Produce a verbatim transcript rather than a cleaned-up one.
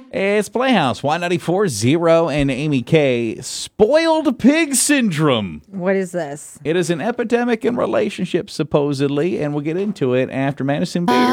It's Playhouse, Y ninety-four, Zero, and Amy K. Spoiled pig syndrome. What is this? It is an epidemic in relationships, supposedly, and we'll get into it after Madison Beer.